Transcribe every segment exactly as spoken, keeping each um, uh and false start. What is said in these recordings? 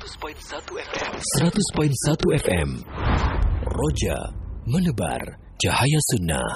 seratus koma satu F M. seratus koma satu F M. Roja menebar cahaya sunnah.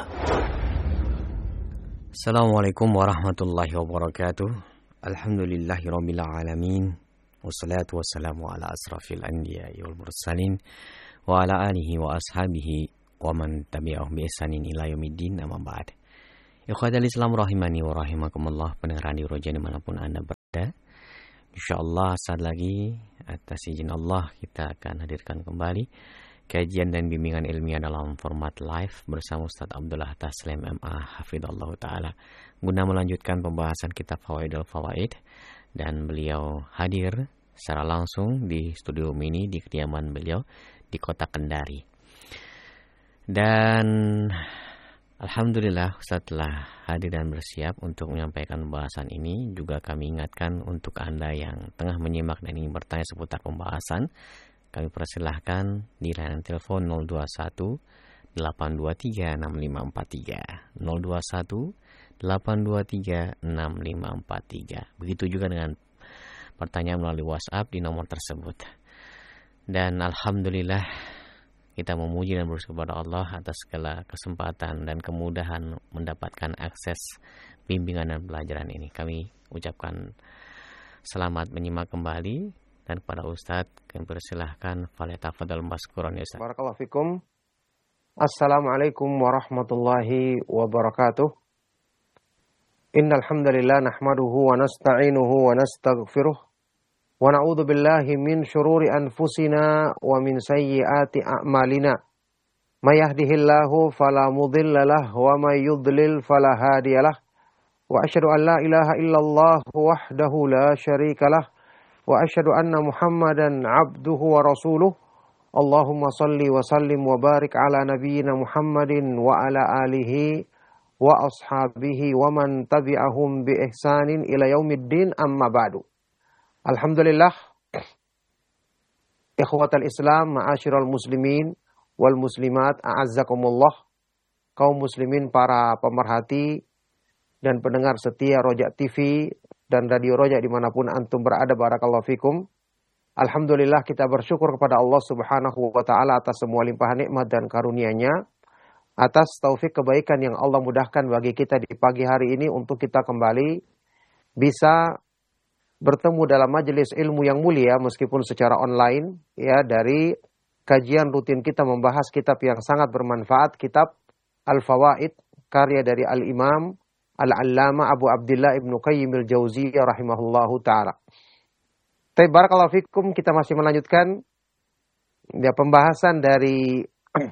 Assalamualaikum warahmatullahi wabarakatuh. Alhamdulillahirabbil alamin. Wassalatu wassalamu ala asrafil anbiya'i wal mursalin wa ala alihi wa ashabihi wa man tabi'ahum bi ihsanin ila yaumiddin, amma ba'd. Ikhwatal Islam rahimani wa rahimakumullah, pendengar radio Roja dimanapun Anda berada. InsyaAllah saat lagi atas izin Allah kita akan hadirkan kembali kajian dan bimbingan ilmiah dalam format live bersama Ustaz Abdullah Taslim M A Hafidhullah Ta'ala, guna melanjutkan pembahasan kitab Fawaidul Fawaid, dan beliau hadir secara langsung di studio mini di kediaman beliau di kota Kendari. Dan alhamdulillah setelah hadir dan bersiap untuk menyampaikan pembahasan ini, juga kami ingatkan untuk Anda yang tengah menyimak dan ingin bertanya seputar pembahasan, kami persilahkan di layanan telepon nol dua satu delapan dua tiga enam lima empat tiga nol dua satu delapan dua tiga enam lima empat tiga. Begitu juga dengan pertanyaan melalui WhatsApp di nomor tersebut. Dan alhamdulillah kita memuji dan bersyukur kepada Allah atas segala kesempatan dan kemudahan mendapatkan akses bimbingan dan pelajaran ini. Kami ucapkan selamat menyimak kembali, dan kepada Ustadz kami persilahkan falyatafadhal mashkuran ya Ustadz. Barakallahu fikum. Assalamualaikum warahmatullahi wabarakatuh. Innal hamdalillah nahmaduhu wa nasta'inuhu wa nastaghfiruh. Wa na'udzu billahi min syururi anfusina wa min sayyiati a'malina. May yahdihillahu fala mudilla lahu wa may yudlil fala hadiyalah. Wa asyhadu an la ilaha illallah wahdahu la syarikalah wa asyhadu anna Muhammadan 'abduhu wa rasuluh. Allahumma salli wa sallim wa barik ala nabiyyina Muhammadin wa ala alihi wa ashabihi wa man tabi'ahum bi ihsanin ila yaumiddin, amma ba'du. Alhamdulillah, ikhwatal Islam, ma'asyiral muslimin wal muslimat, a'azzakumullah, kaum muslimin para pemerhati dan pendengar setia Roja T V dan Radio Roja dimanapun antum berada, barakallahu fikum. Alhamdulillah, kita bersyukur kepada Allah subhanahu wa ta'ala atas semua limpahan nikmat dan karunia-Nya, atas taufik kebaikan yang Allah mudahkan bagi kita di pagi hari ini untuk kita kembali bisa bertemu dalam majelis ilmu yang mulia meskipun secara online, ya, dari kajian rutin kita membahas kitab yang sangat bermanfaat, kitab Al-Fawaid karya dari Al-Imam Al-Allama Abu Abdillah Ibnu Qayyim Al-Jauziyah rahimahullahu ta'ala. Barakallahu fikum, kita masih melanjutkan ya pembahasan dari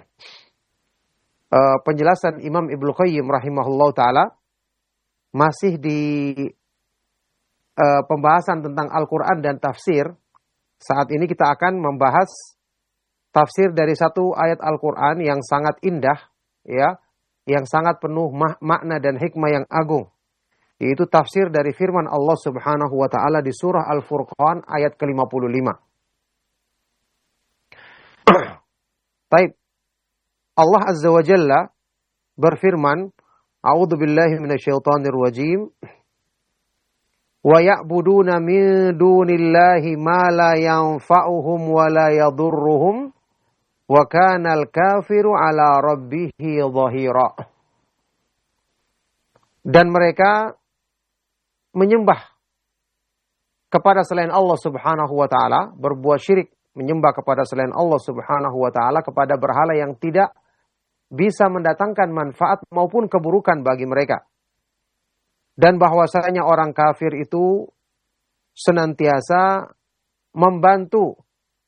uh, penjelasan Imam Ibnu Qayyim rahimahullahu ta'ala, masih di uh, pembahasan tentang Al-Quran dan tafsir. Saat ini kita akan membahas tafsir dari satu ayat Al-Quran yang sangat indah, ya, yang sangat penuh mak- makna dan hikmah yang agung, yaitu tafsir dari firman Allah subhanahu wa ta'ala di surah Al-Furqan ayat ke lima puluh lima. Baik. Allah azza wa jalla berfirman, a'udzu billahi minasyaitonir rajim, wa ya'buduna min dunillahi ma la yanfa'uhum wa la yadurruhum wa kana al-kafiru ala rabbihi dhahira. Dan mereka menyembah kepada selain Allah subhanahu wa ta'ala, berbuat syirik, menyembah kepada selain Allah subhanahu wa ta'ala, kepada berhala yang tidak bisa mendatangkan manfaat maupun keburukan bagi mereka. Dan bahwasanya orang kafir itu senantiasa membantu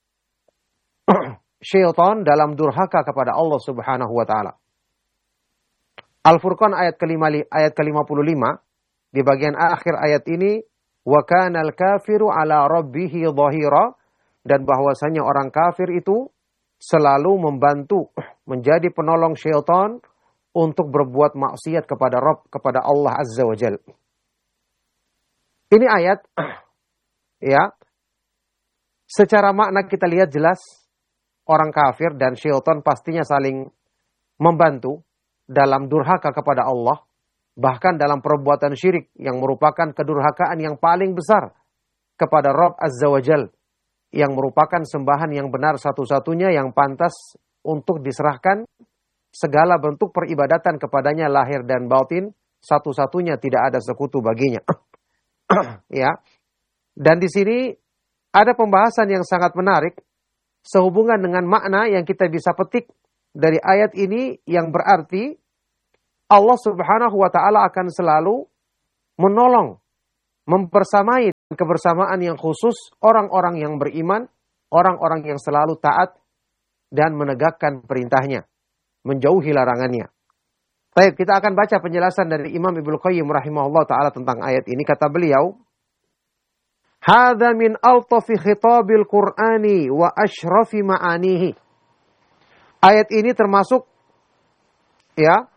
syaitan dalam durhaka kepada Allah subhanahu wa ta'ala. Al-Furqan ayat kelima, ayat ke lima puluh lima, di bagian akhir ayat ini, wa kanal kafiru ala rabbihi dhahira, dan bahwasanya orang kafir itu selalu membantu, menjadi penolong syaitan untuk berbuat maksiat kepada Rabb, kepada Allah azza wa jal. Ini ayat, ya, secara makna kita lihat jelas orang kafir dan syaitan pastinya saling membantu dalam durhaka kepada Allah, bahkan dalam perbuatan syirik yang merupakan kedurhakaan yang paling besar kepada Rabb Azza wa Jal. yang merupakan sembahan yang benar satu-satunya yang pantas untuk diserahkan segala bentuk peribadatan kepadanya lahir dan batin, satu-satunya tidak ada sekutu baginya. Ya. Dan di sini ada pembahasan yang sangat menarik sehubungan dengan makna yang kita bisa petik dari ayat ini yang berarti Allah Subhanahu wa taala akan selalu menolong, mempersamai kebersamaan yang khusus orang-orang yang beriman, orang-orang yang selalu taat dan menegakkan perintahnya, menjauhi larangannya. Baik, kita akan baca penjelasan dari Imam Ibnu Qayyim rahimahullah taala tentang ayat ini. Kata beliau, "Hadza min altafi khitabil Qur'ani wa ashrafi ma'anihi." Ayat ini termasuk ya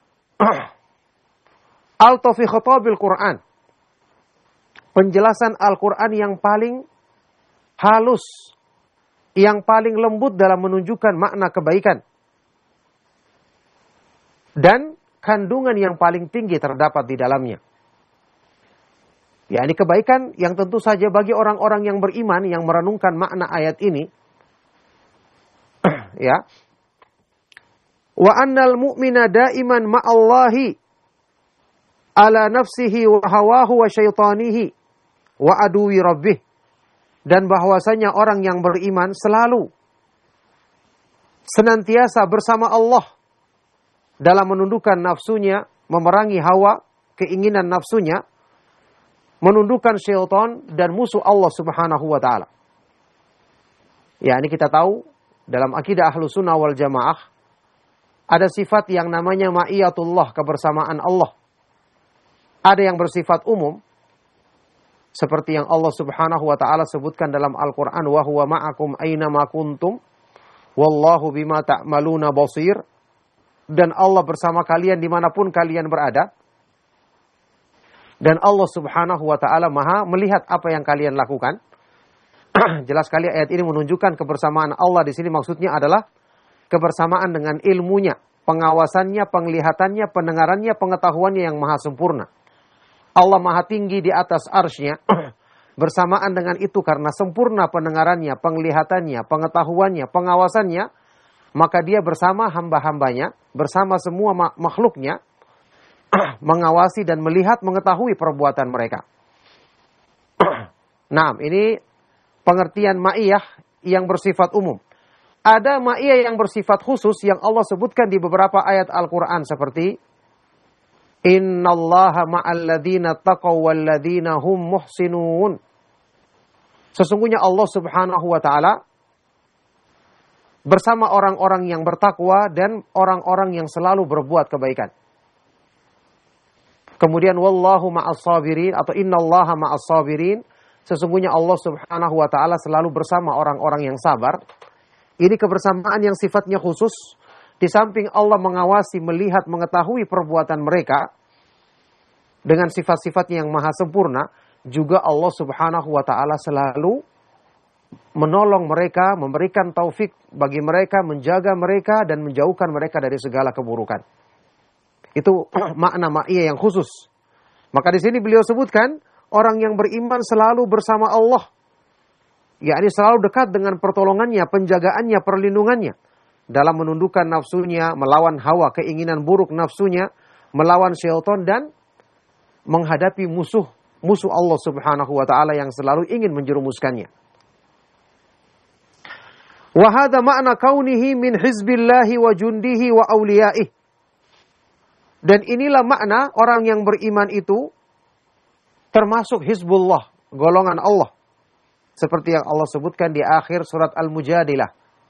altafi khitabil Qur'an. Penjelasan Al-Quran yang paling halus, yang paling lembut dalam menunjukkan makna kebaikan. Dan kandungan yang paling tinggi terdapat di dalamnya. Ya, ini kebaikan yang tentu saja bagi orang-orang yang beriman, yang merenungkan makna ayat ini. Ya. Wa annal mu'mina daiman ma'allahi ala nafsihi wa hawahu wa syaitanihi wa aduwi rabbih. Dan bahwasanya orang yang beriman selalu senantiasa bersama Allah dalam menundukkan nafsunya, memerangi hawa, keinginan nafsunya, menundukkan syaitan dan musuh Allah Subhanahu wa taala. Ya, ini kita tahu dalam akidah Ahlus Sunnah wal Jamaah ada sifat yang namanya ma'iyatullah, kebersamaan Allah. Ada yang bersifat umum seperti yang Allah Subhanahu wa taala sebutkan dalam Al-Qur'an, wa huwa ma'akum aina ma kuntum wallahu bima ta'maluna basir. Dan Allah bersama kalian dimanapun kalian berada. Dan Allah Subhanahu wa taala Maha melihat apa yang kalian lakukan. Jelas sekali ayat ini menunjukkan kebersamaan Allah di sini, maksudnya adalah kebersamaan dengan ilmunya, pengawasannya, penglihatannya, pendengarannya, pengetahuannya yang maha sempurna. Allah maha tinggi di atas arsy-Nya. Bersamaan dengan itu karena sempurna pendengarannya, penglihatannya, pengetahuannya, pengawasannya, maka dia bersama hamba-hambanya, bersama semua makhluknya, mengawasi dan melihat, mengetahui perbuatan mereka. Nah, ini pengertian ma'iyah yang bersifat umum. Ada ma'iyah yang bersifat khusus yang Allah sebutkan di beberapa ayat Al-Quran seperti Innallaha ma'al ladzina taqaw wal ladzina hum muhsinun. Sesungguhnya Allah Subhanahu wa taala bersama orang-orang yang bertakwa dan orang-orang yang selalu berbuat kebaikan. Kemudian wallahu ma'as sabirin atau innallaha ma'as sabirin. Sesungguhnya Allah Subhanahu wa taala selalu bersama orang-orang yang sabar. Ini kebersamaan yang sifatnya khusus. Di samping Allah mengawasi, melihat, mengetahui perbuatan mereka dengan sifat-sifatnya yang maha sempurna, juga Allah Subhanahu wa taala selalu menolong mereka, memberikan taufik bagi mereka, menjaga mereka dan menjauhkan mereka dari segala keburukan. Itu makna ma'iyah yang khusus. Maka di sini beliau sebutkan orang yang beriman selalu bersama Allah. yakni selalu dekat dengan pertolongannya, penjagaannya, perlindungannya dalam menundukkan nafsunya, melawan hawa, keinginan buruk nafsunya, melawan syaitan dan menghadapi musuh musuh Allah Subhanahu wa taala yang selalu ingin menjerumuskannya. Wa hadha ma'na kaunihi min hizbillahi wa jundihi wa awliyaih. Dan inilah makna orang yang beriman itu termasuk hizbullah, golongan Allah. Seperti yang Allah sebutkan di akhir surat Al-Mujadilah.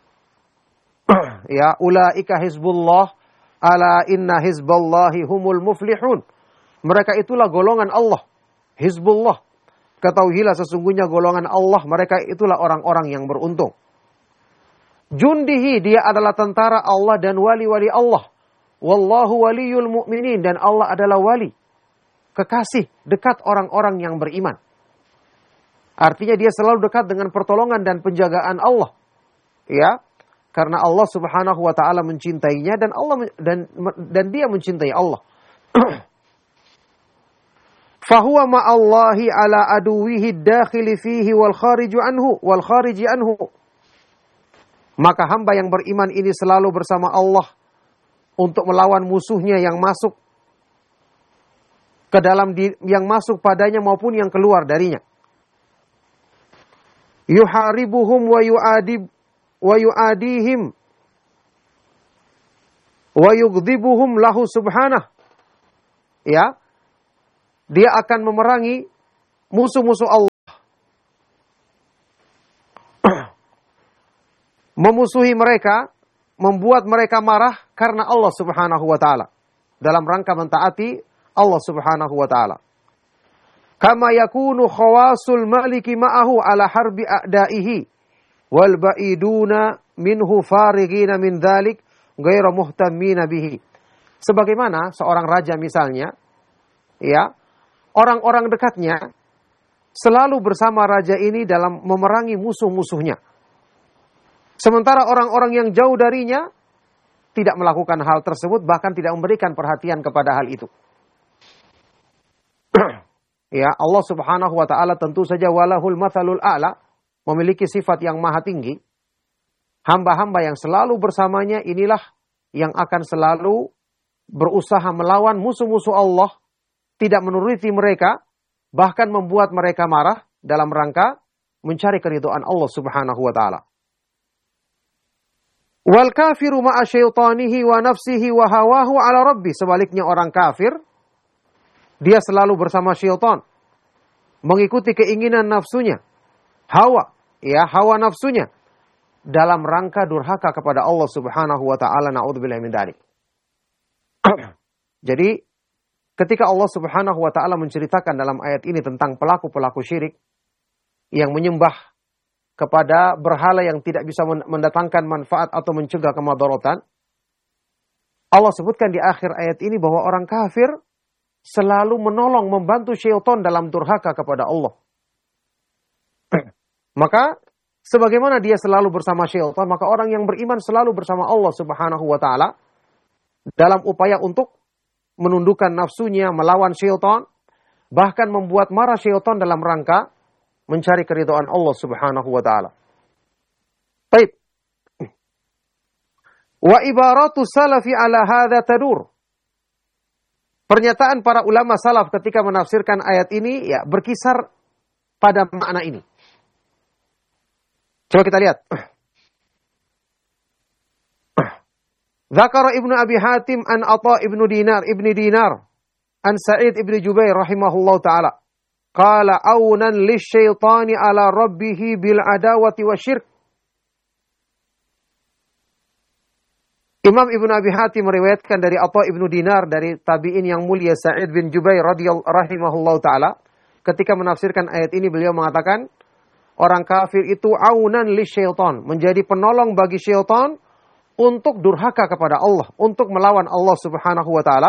Ya, ulaika hizbullah, ala inna hizballahi humul muflihun. Mereka itulah golongan Allah, hizbullah. Ketahuilah sesungguhnya golongan Allah, mereka itulah orang-orang yang beruntung. Jundihi, dia adalah tentara Allah dan wali-wali Allah. Wallahu waliyul mu'minin, dan Allah adalah wali, kekasih, dekat orang-orang yang beriman. Artinya dia selalu dekat dengan pertolongan dan penjagaan Allah. Ya, karena Allah Subhanahu wa taala mencintainya dan Allah dan dan dia mencintai Allah. fahuwa ma'allahi ala aduwihi dakhili fihi wal khariju anhu wal khariji anhu. Maka hamba yang beriman ini selalu bersama Allah untuk melawan musuhnya yang masuk ke dalam di, yang masuk padanya maupun yang keluar darinya. Yuharibuhum wa yu'adib wa yu'adihim wa yughdhibuhum lahu subhanah. Ya. Dia akan memerangi musuh-musuh Allah. Memusuhi mereka, membuat mereka marah karena Allah Subhanahu wa taala. Dalam rangka mentaati Allah Subhanahu wa taala. Kama yakunu khawasul maliki ma'ahu ala harbi a'daihi wal ba'iduna minhu farighina min dzalik ghairu muhtammina bihi. Sebagaimana seorang raja misalnya, ya, orang-orang dekatnya selalu bersama raja ini dalam memerangi musuh-musuhnya. Sementara orang-orang yang jauh darinya tidak melakukan hal tersebut, bahkan tidak memberikan perhatian kepada hal itu. Ya, Allah Subhanahu wa taala tentu saja walahul matsalul a'la, memiliki sifat yang maha tinggi. Hamba-hamba yang selalu bersamanya inilah yang akan selalu berusaha melawan musuh-musuh Allah, tidak menuruti mereka, bahkan membuat mereka marah dalam rangka mencari keridhaan Allah Subhanahu wa taala. Wal kafiru ma'a syaitanihi wa nafsihi wa hawahu ala rabbi. Sebaliknya orang kafir, dia selalu bersama syaitan, mengikuti keinginan nafsunya, hawa, ya, hawa nafsunya, dalam rangka durhaka kepada Allah Subhanahu wa taala. Na'udzubillahi min dzalik. Jadi ketika Allah Subhanahu wa taala menceritakan dalam ayat ini tentang pelaku-pelaku syirik yang menyembah kepada berhala yang tidak bisa mendatangkan manfaat atau mencegah kemadaratan, Allah sebutkan di akhir ayat ini bahwa orang kafir selalu menolong, membantu syaitan dalam durhaka kepada Allah. Maka sebagaimana dia selalu bersama syaitan, maka orang yang beriman selalu bersama Allah Subhanahu wa taala dalam upaya untuk menundukkan nafsunya, melawan syaitan, bahkan membuat marah syaitan dalam rangka mencari keridhaan Allah Subhanahu wa taala. Baik. Wa ibaratu salafi ala hadza tadur. Pernyataan para ulama salaf ketika menafsirkan ayat ini ya berkisar pada makna ini. Coba kita lihat. Zakara Ibnu Abi Hatim an Atha Ibnu Dinar Ibni Dinar an Sa'id Ibni Jubair rahimahullahu taala. Qala aunan lisyaitani ala rabbih bil adawati wasyirk. Imam Ibnu Abi Hatim meriwayatkan dari Atha Ibnu Dinar dari tabi'in yang mulia Sa'id bin Jubair radhiyallahu rahimahullahu taala, ketika menafsirkan ayat ini beliau mengatakan orang kafir itu aunan lisyaitan, menjadi penolong bagi syaitan untuk durhaka kepada Allah, untuk melawan Allah Subhanahu wa taala,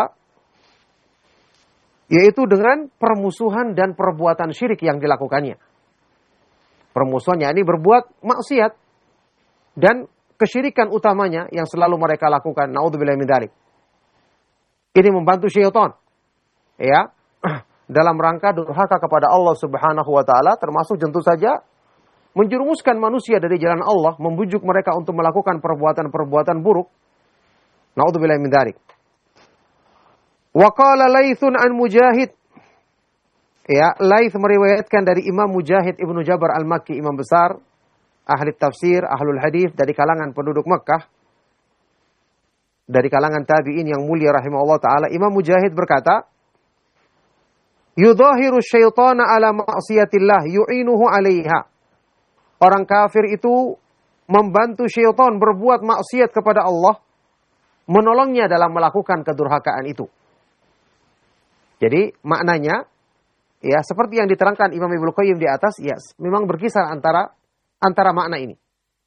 yaitu dengan permusuhan dan perbuatan syirik yang dilakukannya. Permusuhannya ini berbuat maksiat dan kesyirikan utamanya yang selalu mereka lakukan. Na'udzubillahi min dzalik. Ini membantu syaitan, ya, dalam rangka durhaka kepada Allah Subhanahu wa taala, termasuk tentu saja menjerumuskan manusia dari jalan Allah, membujuk mereka untuk melakukan perbuatan-perbuatan buruk. Na'udzubillahi min dzalik. Wa qala Laitsun an Mujahid. Ya, Laits meriwayatkan dari Imam Mujahid Ibnu Jabr Al-Makki, imam besar, ahli tafsir, ahlul hadis dari kalangan penduduk Makkah, dari kalangan tabi'in yang mulia rahimahullah taala. Imam Mujahid berkata, "Yudhahiru syaitana ala ma'siyatillah yu'inuhu 'alaiha." Orang kafir itu membantu syaitan berbuat maksiat kepada Allah, menolongnya dalam melakukan kedurhakaan itu. Jadi maknanya, ya seperti yang diterangkan Imam Ibnu Qayyim di atas, ya memang berkisar antara antara makna ini.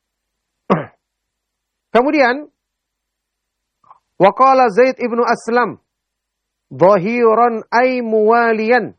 Kemudian, waqala Zaid ibnu Aslam, dhahiran ay muwaliyan.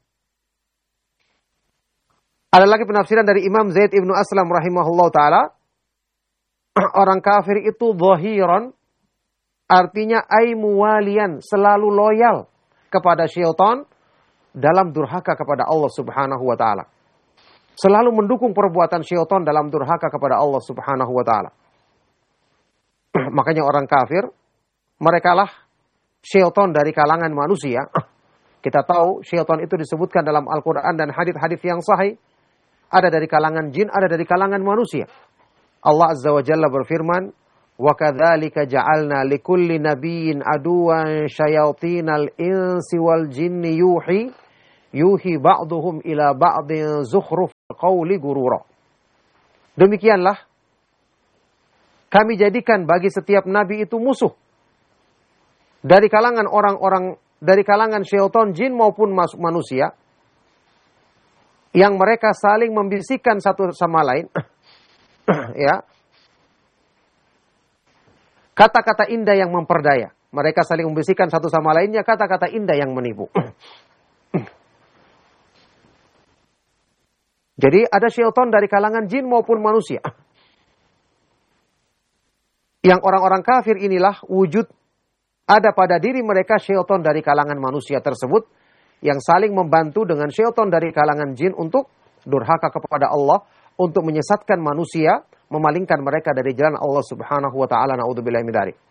Ada lagi penafsiran dari Imam Zaid ibnu Aslam rahimahullah ta'ala. Orang kafir itu dhahiran, artinya ay muwaliyan, selalu loyal kepada syaitan, dalam durhaka kepada Allah Subhanahu wa taala. Selalu mendukung perbuatan syaitan dalam durhaka kepada Allah Subhanahu wa taala. Makanya orang kafir, merekalah syaitan dari kalangan manusia. Kita tahu syaitan itu disebutkan dalam Al-Quran dan hadis-hadis yang sahih. Ada dari kalangan jin, ada dari kalangan manusia. Allah Azza wa Jalla berfirman, وَكَذَلِكَ جَعَلْنَا لِكُلِّ نَبِيٍّ عَدُوًا شَيَاطِينَ الْإِنسِ وَالْجِنِّ يُوحِي يُوحِي بَعْضُهُمْ إِلَى بَعْضٍ زُخْرُفَ الْقَوْلِ غُرُورًا. Demikianlah kami jadikan bagi setiap nabi itu musuh dari kalangan orang-orang, dari kalangan syaitan jin maupun manusia, yang mereka saling membisikkan satu sama lain ya, kata-kata indah yang memperdaya. Mereka saling membisikkan satu sama lainnya kata-kata indah yang menipu. Jadi ada syaitan dari kalangan jin maupun manusia. Yang orang-orang kafir inilah wujud ada pada diri mereka syaitan dari kalangan manusia tersebut yang saling membantu dengan syaitan dari kalangan jin untuk durhaka kepada Allah, untuk menyesatkan manusia, memalingkan mereka dari jalan Allah Subhanahu wa taala. Naudzubillahi min dzalik.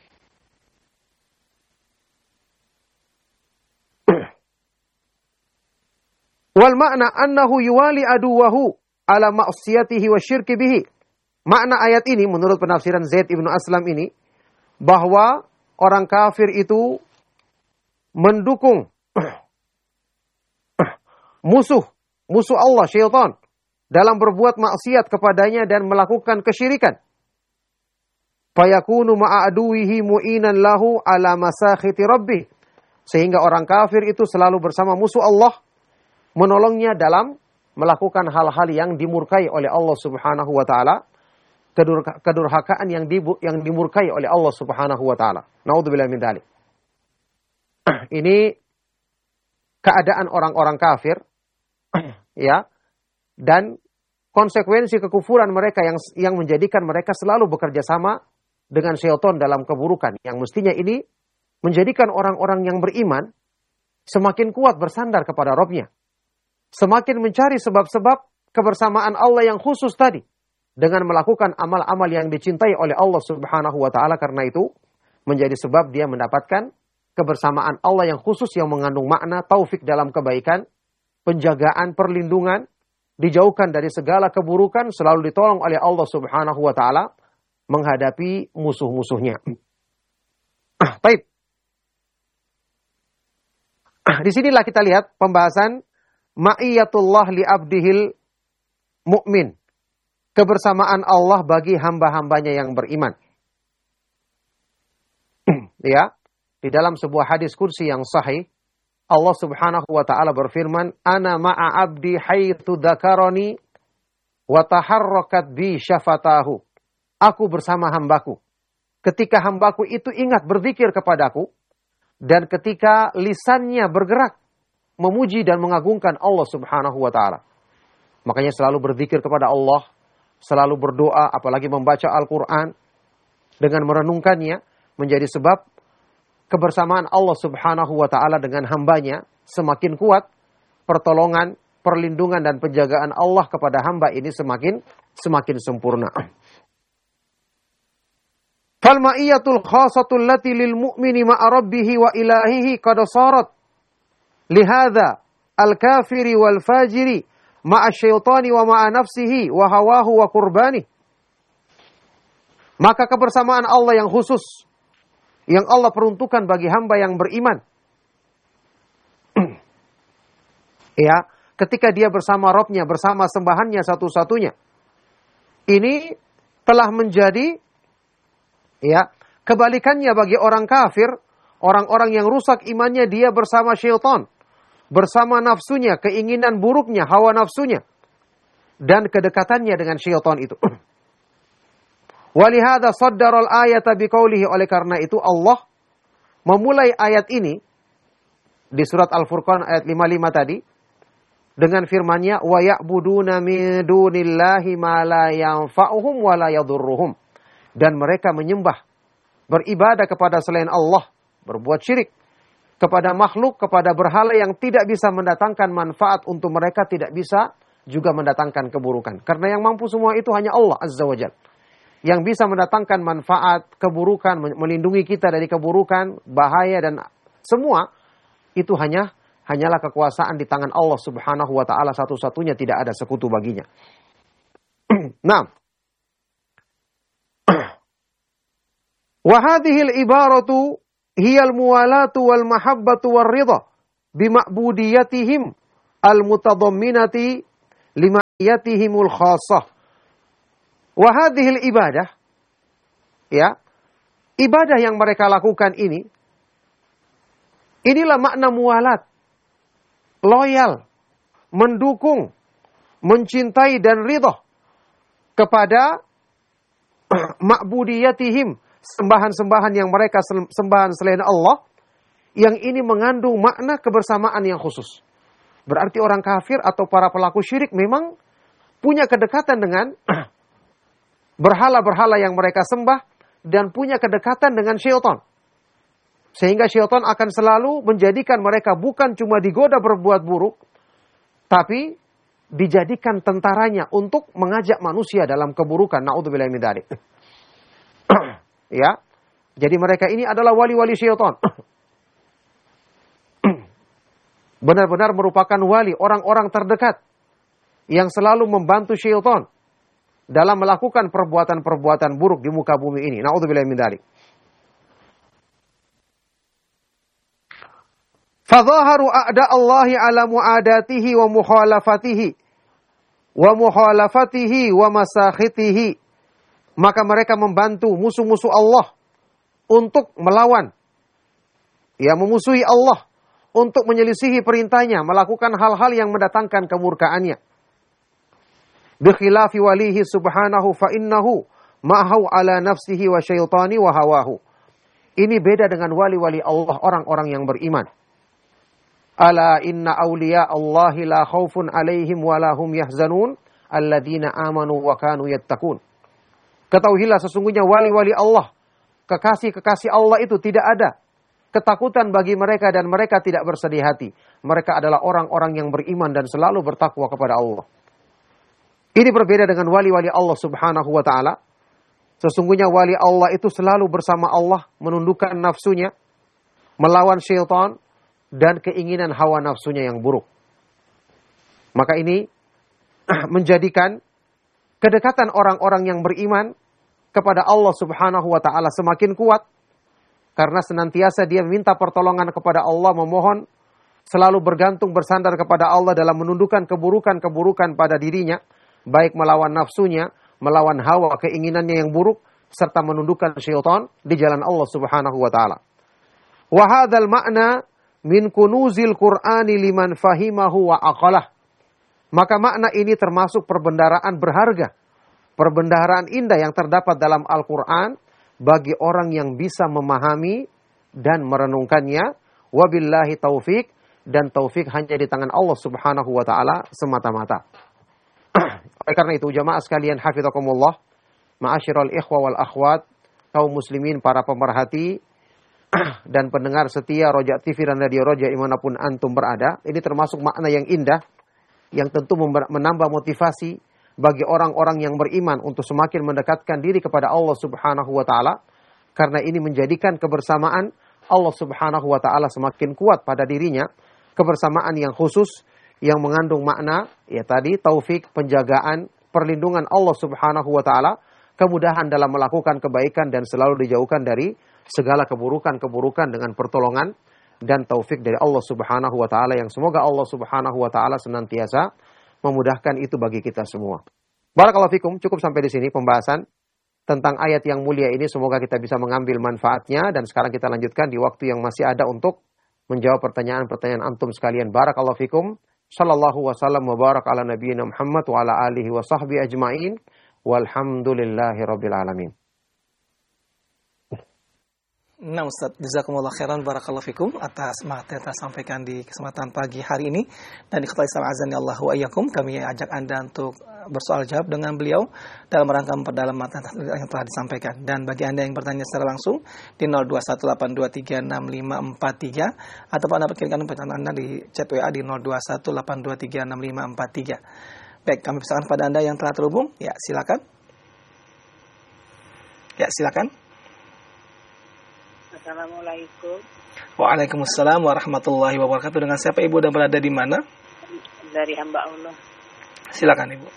Wal makna annahu yuwali aduwahu ala ma'siyatihi wa syirki bihi. Makna ayat ini menurut penafsiran Zaid ibnu Aslam ini, bahwa orang kafir itu mendukung musuh, musuh Allah, syaitan, dalam berbuat maksiat kepadanya dan melakukan kesyirikan. Fayakunu ma'aduwihi mu'inan lahu ala masakhiti rabbih. Sehingga orang kafir itu selalu bersama musuh Allah, menolongnya dalam melakukan hal-hal yang dimurkai oleh Allah Subhanahu wa taala, kedurhakaan yang dibu, yang dimurkai oleh Allah Subhanahu wa taala. Naudzubillahi min dzalik. Ini keadaan orang-orang kafir ya, dan konsekuensi kekufuran mereka yang yang menjadikan mereka selalu bekerja sama dengan syaitan dalam keburukan, yang mestinya ini menjadikan orang-orang yang beriman semakin kuat bersandar kepada Rabb-nya, semakin mencari sebab-sebab kebersamaan Allah yang khusus tadi dengan melakukan amal-amal yang dicintai oleh Allah Subhanahu wa taala. Karena itu menjadi sebab dia mendapatkan kebersamaan Allah yang khusus yang mengandung makna taufik dalam kebaikan, penjagaan, perlindungan, dijauhkan dari segala keburukan, selalu ditolong oleh Allah Subhanahu wa taala menghadapi musuh-musuhnya. Baik. Disinilah kita lihat pembahasan ma'iyatullah li abdihil mu'min. Kebersamaan Allah bagi hamba-hambanya yang beriman. Ya, di dalam sebuah hadis kursi yang sahih, Allah Subhanahu wa taala berfirman, "Ana ma'a 'abdi haitsu dzakarani wa taharrakat bi syafatahu." Aku bersama hambaku ketika hambaku itu ingat berzikir kepadaku, dan ketika lisannya bergerak memuji dan mengagungkan Allah Subhanahu wa taala. Makanya selalu berzikir kepada Allah, selalu berdoa, apalagi membaca Al-Quran dengan merenungkannya, menjadi sebab kebersamaan Allah Subhanahu wa taala dengan hambanya semakin kuat, pertolongan, perlindungan dan penjagaan Allah kepada hamba ini semakin semakin sempurna. Fal ma'iyatul khasatul lati lil mu'mini ma'a rabbihi wa ilahihi qad sarat lihadza al-kafiri wal fajiri ma'a syaitani wa ma'a nafsihi wa hawahu wa qurbani. Maka kebersamaan Allah yang khusus yang Allah peruntukkan bagi hamba yang beriman, ya, ketika dia bersama Rabb-nya, bersama sembahannya satu-satunya, ini telah menjadi, ya, kebalikannya bagi orang kafir, orang-orang yang rusak imannya, dia bersama syaitan, bersama nafsunya, keinginan buruknya, hawa nafsunya, dan kedekatannya dengan syaitan itu. Walihada saddaral ayata biqaulihi, oleh karena itu Allah memulai ayat ini di surat Al-Furqan ayat lima puluh lima tadi dengan firman-Nya, wa ya'buduna min dunillahi ma la yanfa'uhum wa la yadhurruhum. Dan mereka menyembah, beribadah kepada selain Allah, berbuat syirik kepada makhluk, kepada berhala yang tidak bisa mendatangkan manfaat untuk mereka, tidak bisa juga mendatangkan keburukan. Karena yang mampu semua itu hanya Allah Azza wa Jalla. Yang bisa mendatangkan manfaat, keburukan, melindungi kita dari keburukan, bahaya dan semua itu hanya hanyalah kekuasaan di tangan Allah Subhanahu wa taala satu-satunya, tidak ada sekutu baginya. Nah, wa hadhil ibaratu hiyal muwalatu wal mahabbatu war ridha bima'budiyatihim al mutadamminati limayatihimul khassah. Wa hadhil ibadah, ya, ibadah yang mereka lakukan ini, inilah makna muwalat, loyal, mendukung, mencintai dan ridha kepada ma'budiyatihim, sembahan-sembahan yang mereka sembahan selain Allah, yang ini mengandung makna kebersamaan yang khusus. Berarti orang kafir atau para pelaku syirik memang punya kedekatan dengan berhala-berhala yang mereka sembah dan punya kedekatan dengan syaitan. Sehingga syaitan akan selalu menjadikan mereka bukan cuma digoda berbuat buruk, tapi dijadikan tentaranya untuk mengajak manusia dalam keburukan. Na'udzubillahi min dzalik. Ya, jadi mereka ini adalah wali-wali syaitan. Benar-benar merupakan wali, orang-orang terdekat yang selalu membantu syaitan dalam melakukan perbuatan-perbuatan buruk di muka bumi ini. Na'udzubillahi min dzalik. Fadhaharu a'da Allahi ala mu'adatihi wa mukhalafatihi wa mukhalafatihi wa masakhitihi. Maka mereka membantu musuh-musuh Allah untuk melawan, ya, memusuhi Allah, untuk menyelisihi perintahnya, melakukan hal-hal yang mendatangkan kemurkaannya. Bikhilafi walihi subhanahu fa innahu ma'ahu ala nafsihi wa syaitani wa hawahu. Ini beda dengan wali-wali Allah, orang-orang yang beriman. Ala inna awliya Allahi la khawfun alaihim wa lahum yahzanun alladhina amanu wa kanu yattaqun. Ketahuilah sesungguhnya wali-wali Allah, kekasih-kekasih Allah itu tidak ada ketakutan bagi mereka dan mereka tidak bersedih hati. Mereka adalah orang-orang yang beriman dan selalu bertakwa kepada Allah. Ini berbeda dengan wali-wali Allah Subhanahu wa taala. Sesungguhnya wali Allah itu selalu bersama Allah, menundukkan nafsunya, melawan syaitan dan keinginan hawa nafsunya yang buruk. Maka ini menjadikan kedekatan orang-orang yang beriman kepada Allah Subhanahu wa taala semakin kuat, karena senantiasa dia meminta pertolongan kepada Allah, memohon, selalu bergantung bersandar kepada Allah dalam menundukkan keburukan-keburukan pada dirinya, baik melawan nafsunya, melawan hawa keinginannya yang buruk, serta menundukkan syaitan di jalan Allah Subhanahu wa taala. Wa hadzal ma'na min kunuzil Qur'ani liman fahimahu wa aqalah. Maka makna ini termasuk perbendaharaan berharga, perbendaharaan indah yang terdapat dalam Al-Qur'an bagi orang yang bisa memahami dan merenungkannya. Wabillahi taufik, dan taufik hanya di tangan Allah Subhanahu wa taala semata-mata. Oleh karena itu jamaah sekalian hafizakumullah, ma'asyiral ikhwa wal akhwat, kaum muslimin, para pemerhati dan pendengar setia Roja T V dan Radio Roja dimanapun antum berada, ini termasuk makna yang indah yang tentu menambah motivasi bagi orang-orang yang beriman untuk semakin mendekatkan diri kepada Allah Subhanahu wa taala, karena ini menjadikan kebersamaan Allah Subhanahu wa taala semakin kuat pada dirinya, kebersamaan yang khusus yang mengandung makna ya tadi taufik, penjagaan, perlindungan Allah Subhanahu wa taala, kemudahan dalam melakukan kebaikan dan selalu dijauhkan dari segala keburukan-keburukan dengan pertolongan dan taufik dari Allah Subhanahu wa taala, yang semoga Allah Subhanahu wa taala senantiasa memudahkan itu bagi kita semua. Barakallahu fikum, cukup sampai di sini pembahasan tentang ayat yang mulia ini, semoga kita bisa mengambil manfaatnya, dan sekarang kita lanjutkan di waktu yang masih ada untuk menjawab pertanyaan-pertanyaan antum sekalian. Barakallahu fikum. Sallallahu wasallam wa barak ala nabiyyina Muhammad wa ala alihi wa sahbihi ajma'in. Walhamdulillahi rabbil alamin. Nah Ustaz, jazakumullah khairan barakallahu fikum atas materi yang telah sampaikan di kesempatan pagi hari ini. Dan di Ikhwatal Islam azani Allah wa iyyakum, kami ajak Anda untuk bersoal jawab dengan beliau dalam rangka memperdalam materi yang telah disampaikan. Dan bagi Anda yang bertanya secara langsung di nol dua satu delapan dua tiga enam lima empat tiga ataupun Anda kirimkan pertanyaan Anda di chat W A di nol dua satu delapan dua tiga enam lima empat tiga. Baik, kami persilakan pada Anda yang telah terhubung. Ya, silakan. Ya, silakan. Assalamualaikum. Waalaikumsalam warahmatullahi wabarakatuh. Dengan siapa Ibu dan berada di mana? Dari hamba Allah. Silakan Ibu.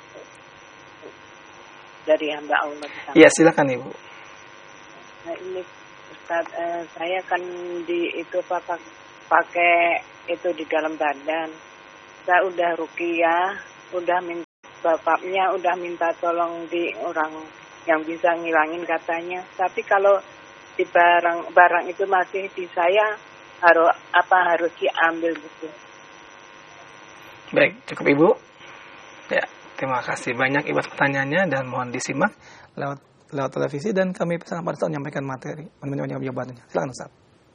Dari hamba Allah. Iya, silakan Ibu. Nah, ini Ustaz, eh, saya kan di itu pakai pakai itu di dalam badan. Saya udah ruqyah, udah minta bapaknya udah minta tolong di orang yang bisa ngilangin katanya. Tapi kalau di barang barang itu masih di saya, harus apa harus diambil gitu. Baik, cukup Ibu. Ya, terima kasih banyak Ibu pertanyaannya dan mohon disimak lewat lewat televisi dan kami pesan pada saat menyampaikan materi, menyampaikan jawabannya. Silakan Ustaz.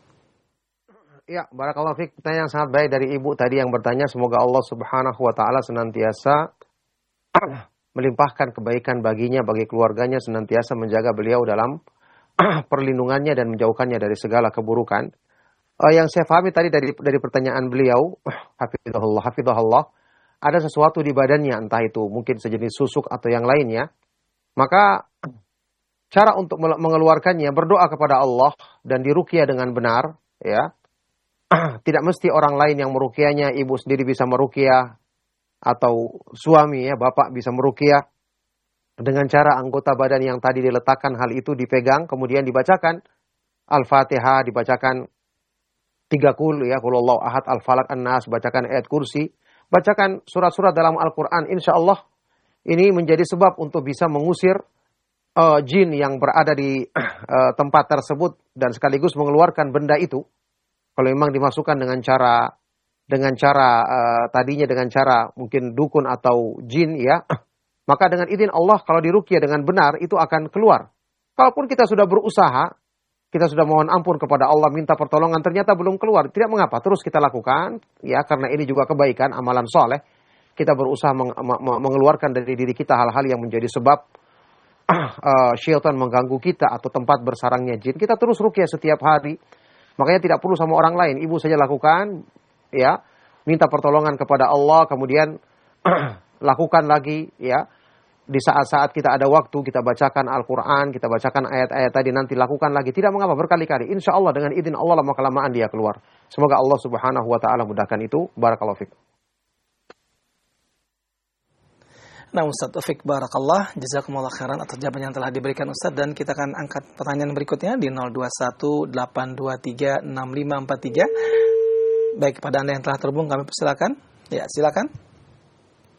Ya, barakallahu fiik. Pertanyaan yang sangat baik dari Ibu tadi yang bertanya, semoga Allah Subhanahu wa taala senantiasa melimpahkan kebaikan baginya, bagi keluarganya, senantiasa menjaga beliau dalam perlindungannya dan menjauhkannya dari segala keburukan. Uh, yang saya pahami tadi dari dari pertanyaan beliau, hafizahullah, hafizahullah, ada sesuatu di badannya, entah itu mungkin sejenis susuk atau yang lainnya. Maka cara untuk mengeluarkannya berdoa kepada Allah dan diruqyah dengan benar, ya. Tidak mesti orang lain yang meruqyahnya, ibu sendiri bisa meruqyah atau suami ya, bapak bisa meruqyah. Dengan cara anggota badan yang tadi diletakkan, hal itu dipegang, kemudian dibacakan Al-Fatihah, dibacakan tiga kul, ya, Qul ahad, Al-Falaq, An-Nas, bacakan ayat kursi, bacakan surat-surat dalam Al-Quran. Insya Allah ini menjadi sebab untuk bisa mengusir uh, jin yang berada di uh, tempat tersebut dan sekaligus mengeluarkan benda itu. Kalau memang dimasukkan dengan cara dengan cara uh, tadinya dengan cara mungkin dukun atau jin, ya. Maka dengan izin Allah kalau diruqyah dengan benar itu akan keluar. Kalaupun kita sudah berusaha, kita sudah mohon ampun kepada Allah, minta pertolongan, ternyata belum keluar, tidak mengapa, terus kita lakukan, ya, karena ini juga kebaikan, amalan soleh. Kita berusaha meng- mengeluarkan dari diri kita hal-hal yang menjadi sebab uh, syaitan mengganggu kita atau tempat bersarangnya jin. Kita terus ruqyah setiap hari. Makanya tidak perlu sama orang lain, ibu saja lakukan, ya, minta pertolongan kepada Allah, kemudian lakukan lagi, ya. Di saat-saat kita ada waktu, kita bacakan Al-Quran, kita bacakan ayat-ayat tadi, nanti lakukan lagi. Tidak mengapa, berkali-kali. Insya Allah dengan izin Allah lama kelamaan dia keluar. Semoga Allah Subhanahu wa ta'ala mudahkan itu. Barakallahu fiik. Nah Ustaz Taufik barakallah, jazakumullah khairan atas jawaban yang telah diberikan Ustaz. Dan kita akan angkat pertanyaan berikutnya di nol dua satu delapan dua tiga enam lima empat tiga. Baik, kepada Anda yang telah terhubung kami persilakan. Ya, silakan.